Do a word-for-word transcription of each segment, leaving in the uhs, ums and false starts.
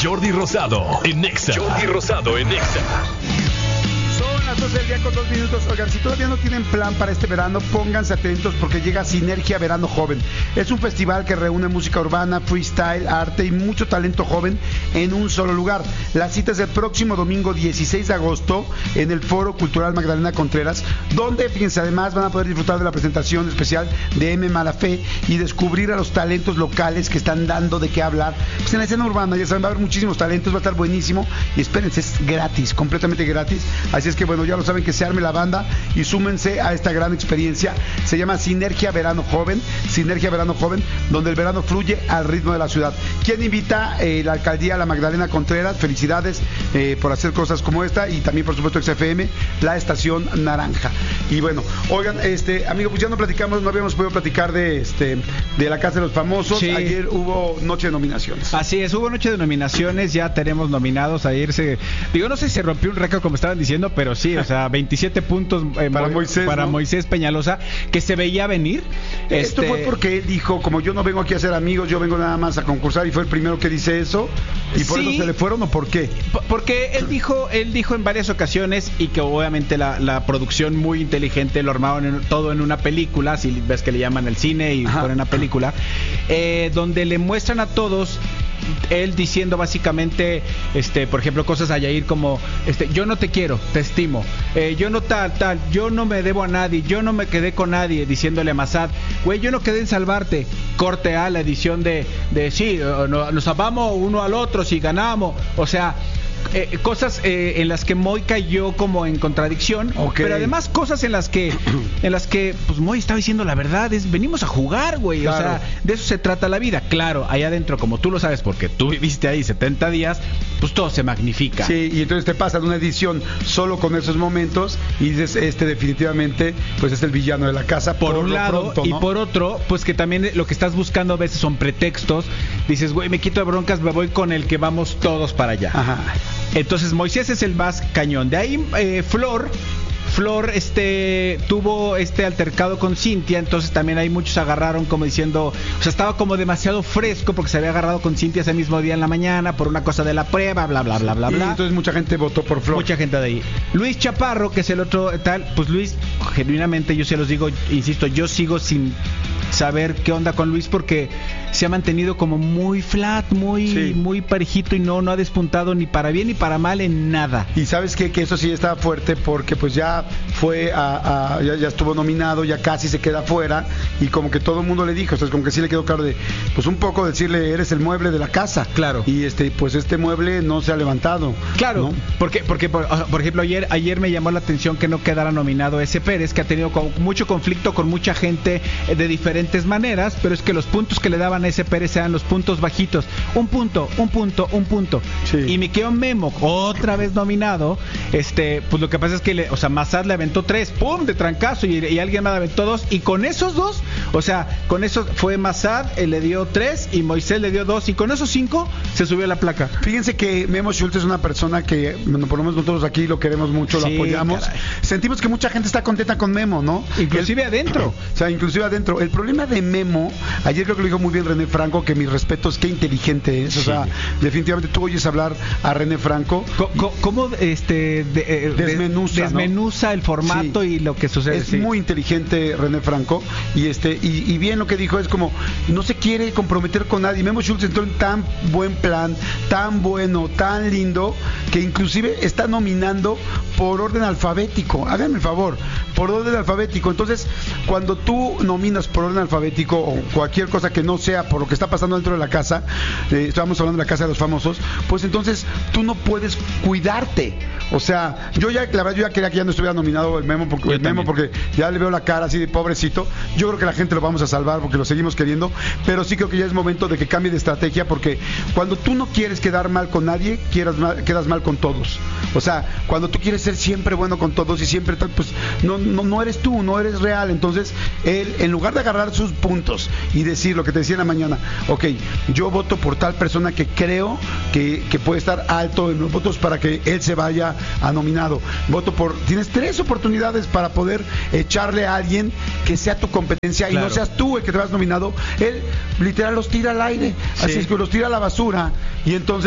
Jordi Rosado en Nexa. Jordi Rosado en Nexa. Son las doce del día con dos minutos. Oigan, si todavía no tienen plan para este verano, pónganse atentos porque llega Sinergia Verano Joven. Es un festival que reúne música urbana, freestyle, arte y mucho talento joven en un solo lugar. La cita es el próximo domingo dieciséis de agosto en el Foro Cultural Magdalena Contreras, donde, fíjense, además van a poder disfrutar de la presentación especial de M. Malafé y descubrir a los talentos locales que están dando de qué hablar. Pues en la escena urbana, ya saben, va a haber muchísimos talentos, va a estar buenísimo y espérense, es gratis, completamente gratis. Así es que bueno, ya lo saben, que se arme la banda y súmense a esta gran experiencia. Se llama Sinergia Verano Joven, Sinergia Verano Joven, donde el verano fluye al ritmo de la ciudad. ¿Quién invita? Eh, la alcaldía La Magdalena Contreras. Felicidades eh, por hacer cosas como esta y también por supuesto X F M, la estación naranja. Y bueno, oigan, este amigo, pues ya no platicamos, no habíamos podido platicar de este de la Casa de los Famosos. Sí. Ayer hubo noche de nominaciones. Así es, hubo noche de nominaciones, ya tenemos nominados. Ayer se, digo, no sé si se rompió un récord como estaban diciendo, pero sí, o sea, veintisiete puntos eh, para, Moisés, para ¿no? Moisés Peñalosa, que se veía venir. Esto este... fue porque él dijo, como yo no vengo aquí a ser amigos, yo vengo nada más a concursar, y fue el primero que dice eso, y por sí, eso se le fueron, ¿o por qué? Porque él dijo, él dijo en varias ocasiones, y que obviamente la, la producción muy inteligente lo armaron en, todo en una película, si ves que le llaman el cine y ponen una película, eh, donde le muestran a todos él diciendo básicamente, este, por ejemplo, cosas a Yair como, este, yo no te quiero, te estimo, eh, yo no tal, tal, yo no me debo a nadie, yo no me quedé con nadie, diciéndole a Massad, güey, yo no quedé en salvarte. Corte a la edición de, de sí, nos amamos uno al otro si ganamos, o sea, Eh, cosas eh, en las que Moy cayó como en contradicción, okay. Pero además cosas en las que en las que pues Moy estaba diciendo la verdad, es venimos a jugar, güey, claro. O sea, de eso se trata la vida. Claro, allá adentro, como tú lo sabes porque tú viviste ahí setenta días, pues todo se magnifica. Sí, y entonces te pasan una edición solo con esos momentos y dices, este definitivamente pues es el villano de la casa por, por un lado, pronto, ¿no? Y por otro, pues que también lo que estás buscando a veces son pretextos. Dices, güey, me quito de broncas, me voy con el que vamos todos para allá. Ajá. Entonces Moisés es el más cañón. De ahí eh, Flor Flor este tuvo este altercado con Cintia, entonces también ahí muchos agarraron como diciendo, o sea, estaba como demasiado fresco porque se había agarrado con Cintia ese mismo día en la mañana por una cosa de la prueba, bla bla bla bla bla. Y entonces mucha gente votó por Flor. Mucha gente de ahí. Luis Chaparro, que es el otro tal, pues Luis, genuinamente yo se los digo, insisto, yo sigo sin saber qué onda con Luis porque se ha mantenido como muy flat, muy sí. muy parejito y no no ha despuntado ni para bien ni para mal en nada. Y sabes qué, que eso sí está fuerte porque pues ya fue a, a ya, ya estuvo nominado, ya casi se queda fuera y como que todo el mundo le dijo, o sea, como que sí le quedó claro de pues un poco decirle, eres el mueble de la casa. Claro. Y este pues este mueble no se ha levantado. Claro. ¿No? Porque porque por, por ejemplo ayer ayer me llamó la atención que no quedara nominado ese Pérez, que ha tenido con, mucho conflicto con mucha gente de diferentes maneras, pero es que los puntos que le daban a ese Pérez eran los puntos bajitos, un punto, un punto, un punto. Sí. Y me quedó Memo otra vez nominado, este, pues lo que pasa es que le, o sea, Massad le aventó tres, pum, de trancazo y, y alguien más le aventó dos y con esos dos, o sea, con eso fue Massad, él le dio tres y Moisés le dio dos y con esos cinco se subió la placa. Fíjense que Memo Schultz es una persona que, bueno, por lo menos nosotros aquí lo queremos mucho, lo sí, apoyamos. Caray. Sentimos que mucha gente está contenta con Memo, ¿no? Inclusive el, adentro. O sea, inclusive adentro. El problema de Memo, ayer creo que lo dijo muy bien René Franco, que mis respetos, qué inteligente es. O sí. sea, definitivamente tú oyes hablar a René Franco. ¿Cómo, cómo este, de, eh, desmenuza, desmenuza ¿no? el formato sí. y lo que sucede? Es sí. muy inteligente René Franco y este y, y bien lo que dijo es como no se quiere comprometer con nadie. Memo Schultz entró en tan buen plan, tan bueno, tan lindo, que inclusive está nominando por orden alfabético. Háganme el favor, por orden alfabético. Entonces, cuando tú nominas por orden alfabético o cualquier cosa que no sea por lo que está pasando dentro de la casa, eh, estamos hablando de la Casa de los Famosos, pues entonces tú no puedes cuidarte. O sea, yo ya, la verdad, yo ya quería que ya no estuviera nominado el Memo, porque, el Memo porque ya le veo la cara así de pobrecito. Yo creo que la gente lo vamos a salvar porque lo seguimos queriendo, pero sí creo que ya es momento de que cambie de estrategia, porque cuando tú no quieres quedar mal con nadie, quieras mal, quedas mal con todos. O sea, cuando tú quieres ser siempre bueno con todos y siempre tal, pues no, no, no eres tú, no eres real. Entonces, él, en lugar de agarrar sus puntos y decir lo que te decía en la mañana, ok, yo voto por tal persona que creo que, que puede estar alto en los votos para que él se vaya a nominado. Voto por, tienes tres oportunidades para poder echarle a alguien que sea tu competencia, claro, y no seas tú el que te vas nominado. Él literal los tira al aire, sí. Así es que los tira a la basura y entonces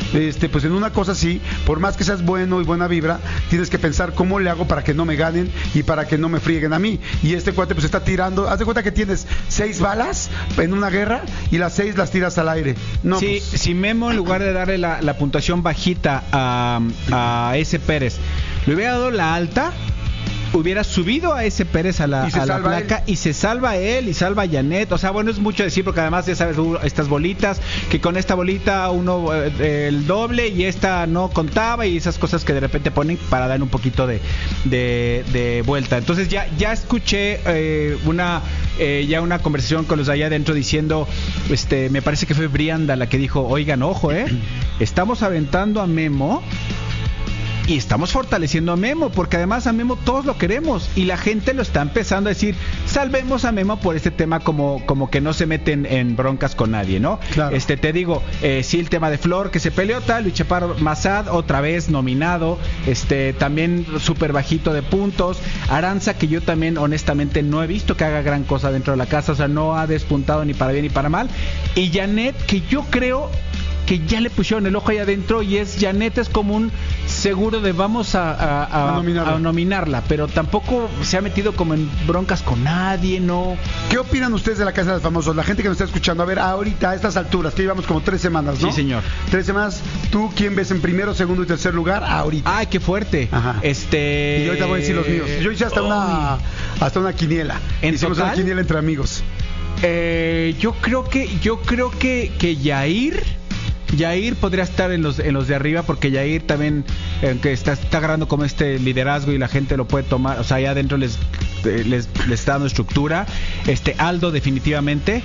este, pues en una cosa así, por más que seas bueno y buena vibra, tienes que pensar cómo le hago para que no me ganen y para que no me frieguen a mí. Y este cuate pues está tirando, haz de cuenta que tienes seis balas en una guerra y las seis las tiras al aire. No, sí, pues... si Memo, en lugar de darle la, la puntuación bajita a, a ese Pérez, le hubiera dado la alta, hubiera subido a ese Pérez a la, a la placa él. Y se salva él y salva a Janet. O sea, bueno, es mucho decir porque además ya sabes estas bolitas, que con esta bolita uno eh, el doble y esta no contaba y esas cosas que de repente ponen para dar un poquito de, de, de vuelta. Entonces ya, ya escuché eh, una eh, ya una conversación con los de allá adentro diciendo, este, me parece que fue Brianda la que dijo, oigan, ojo, eh, estamos aventando a Memo y estamos fortaleciendo a Memo, porque además a Memo todos lo queremos y la gente lo está empezando a decir, salvemos a Memo por este tema, como, como que no se meten en broncas con nadie, ¿no? Claro. Este, te digo, eh, sí, el tema de Flor que se peleó tal, Luis Chaparro Massad otra vez nominado, este, también súper bajito de puntos, Aranza, que yo también honestamente no he visto que haga gran cosa dentro de la casa, o sea, no ha despuntado ni para bien ni para mal, y Janet, que yo creo que ya le pusieron el ojo ahí adentro y es Janet es como un seguro de vamos a, a, a, a, nominarla. a nominarla, pero tampoco se ha metido como en broncas con nadie, ¿no? ¿Qué opinan ustedes de la Casa de los Famosos? La gente que nos está escuchando, a ver, ahorita a estas alturas, que llevamos como tres semanas, ¿no? Sí, señor. Tres semanas, ¿tú quién ves en primero, segundo y tercer lugar ahorita? Ay, qué fuerte. Ajá. Este... Y ahorita voy a decir los míos. Yo hice hasta oh. una hasta una quiniela. ¿En Hicimos total? una quiniela entre amigos. Eh, yo creo que yo creo que que Yair Yair podría estar en los en los de arriba, porque Yair también eh, que está, está agarrando como este liderazgo y la gente lo puede tomar, o sea, allá adentro les les, les está dando estructura. Este Aldo definitivamente,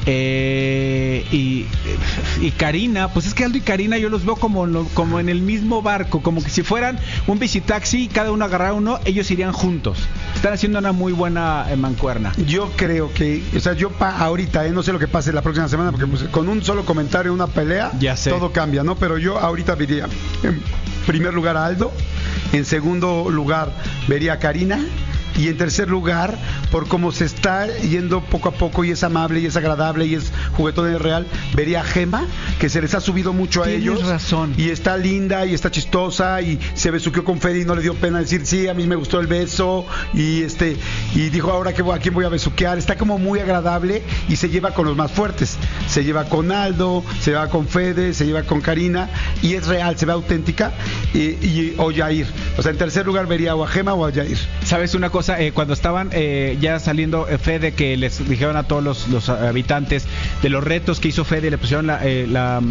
eh, y, y Karina, pues es que Aldo y Karina yo los veo como, como en el mismo barco, como que si fueran un bicitaxi y cada uno agarrara uno, ellos irían juntos. Están haciendo una muy buena eh, mancuerna. Yo creo que, o sea, yo pa ahorita, eh, no sé lo que pase la próxima semana, porque pues, con un solo comentario, una pelea, ya sé. Todo cambia, ¿no? Pero yo ahorita diría, en primer lugar a Aldo, en segundo lugar vería a Karina, y en tercer lugar, por cómo se está yendo poco a poco y es amable y es agradable y es juguetón y real, vería a Gema, que se les ha subido mucho a Tienes ellos. razón. Y está linda y está chistosa y se besuqueó con Fede y no le dio pena decir, sí, a mí me gustó el beso, y este y dijo, ahora que voy, a quién voy a besuquear. Está como muy agradable y se lleva con los más fuertes. Se lleva con Aldo, se lleva con Fede, se lleva con Karina y es real, se ve auténtica. Y, y o Yair. O sea, en tercer lugar vería o a Gema o a Yair. ¿Sabes una cosa? Eh, cuando estaban eh, ya saliendo eh, Fede, que les dijeron a todos los, los habitantes de los retos que hizo Fede, le pusieron la, eh, la,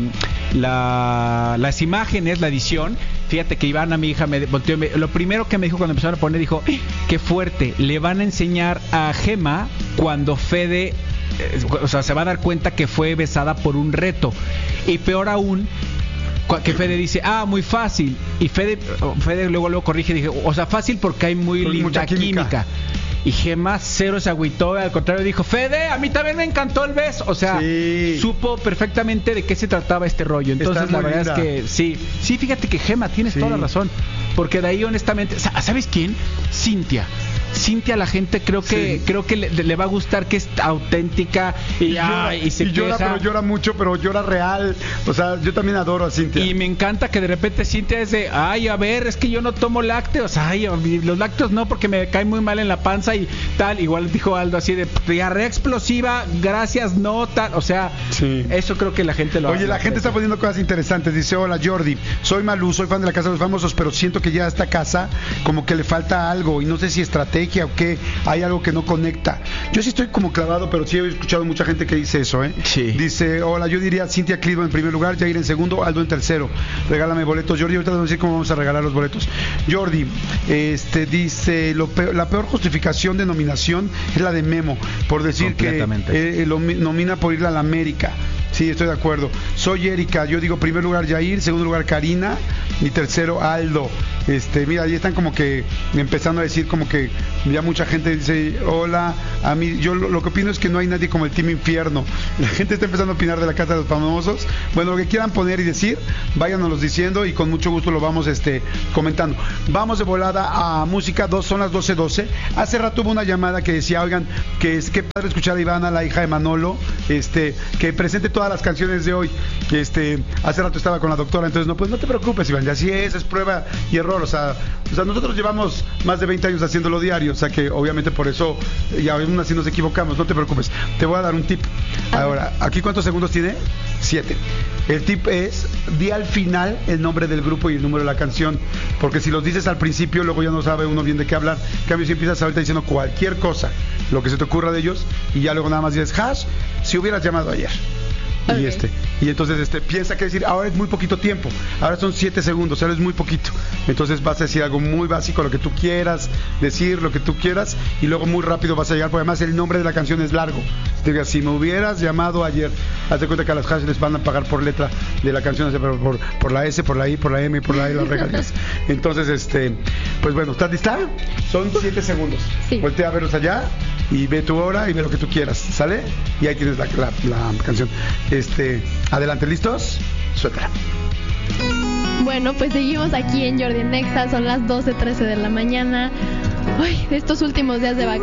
la, las imágenes, la edición. Fíjate que Ivana, mi hija, me volteó, me, lo primero que me dijo cuando empezaron a poner, dijo, qué fuerte, le van a enseñar a Gema cuando Fede, eh, o sea, se va a dar cuenta que fue besada por un reto. Y peor aún, que Fede dice, ah, muy fácil, y Fede, Fede luego luego corrige y dije, o sea, fácil porque hay muy Con linda química. química. Y Gema cero se agüitó, al contrario dijo, Fede, a mí también me encantó el beso. O sea, sí. Supo perfectamente de qué se trataba este rollo. Entonces Está la verdad linda. es que sí, sí, fíjate que Gema, tienes sí. toda la razón. Porque de ahí honestamente, ¿sabes quién? Cintia. Cintia, la gente creo que sí. creo que le, le va a gustar, que es auténtica y, y, llora, ay, y se y llora, pero llora mucho, pero llora real. O sea, yo también adoro a Cintia. Y me encanta que de repente Cintia es de, ay, a ver, es que yo no tomo lácteos. Ay, los lácteos no, porque me caen muy mal en la panza y tal. Igual dijo Aldo así de, diarrea explosiva, gracias, no, tal. O sea, sí. eso creo que la gente lo Oye, la gente está poniendo cosas interesantes. Dice, hola Jordi, soy Malú, soy fan de la Casa de los Famosos, pero siento que ya a esta casa como que le falta algo y no sé si estrategia o qué, hay algo que no conecta. Yo sí estoy como clavado, pero sí he escuchado mucha gente que dice eso, ¿eh? Sí. Dice, hola, yo diría Cintia Clitbo en primer lugar, Jair en segundo, Aldo en tercero. Regálame boletos, Jordi. Ahorita vamos a decir cómo vamos a regalar los boletos. Jordi, este, dice, lo peor, la peor justificación de nominación es la de Memo, por decir que eh, lo nomina por ir a la América. Sí, estoy de acuerdo. Soy Erika, yo digo primer lugar Yair, segundo lugar Karina, y tercero Aldo. Este, mira, ahí están como que empezando a decir como que ya mucha gente dice, hola, a mí, yo lo, lo que opino es que no hay nadie como el Team Infierno. La gente está empezando a opinar de la Casa de los Famosos. Bueno, lo que quieran poner y decir, váyanos diciendo y con mucho gusto lo vamos este, comentando. Vamos de volada a música, dos, son las doce doce. Hace rato hubo una llamada que decía, oigan, que es que padre escuchar a Ivana, la hija de Manolo, este, que presente todas las canciones de hoy. Este, hace rato estaba con la doctora, entonces no, pues no te preocupes, Iván, ya así es, es prueba y error. O sea, o sea, nosotros llevamos más de veinte años haciéndolo diario, o sea que obviamente por eso, y aún así nos equivocamos, no te preocupes. Te voy a dar un tip. Ahora, ¿aquí cuántos segundos tiene? Siete. El tip es, di al final el nombre del grupo y el número de la canción, porque si los dices al principio, luego ya no sabe uno bien de qué hablar. En cambio, si empiezas ahorita diciendo cualquier cosa, lo que se te ocurra de ellos, y ya luego nada más dices, hash, si hubieras llamado ayer. Okay. Y este y entonces este piensa que decir, ahora es muy poquito tiempo, ahora son siete segundos, ahora es muy poquito, entonces vas a decir algo muy básico, lo que tú quieras decir, lo que tú quieras, y luego muy rápido vas a llegar, porque además el nombre de la canción es largo. Diga, si me hubieras llamado ayer, haz de cuenta que a las hash les van a pagar por letra de la canción, por, por, por la S, por la I, por la M y por la E, las regalías. Entonces este pues bueno, ¿estás lista? Son siete segundos. Sí. Voltea a verlos allá y ve tu hora y ve lo que tú quieras, ¿sale? Y ahí tienes la, la, la canción. Este, adelante, ¿listos? Suéltala. Bueno, pues seguimos aquí en Jordi en Exa, son las doce trece de la mañana. Ay, estos últimos días de vacaciones.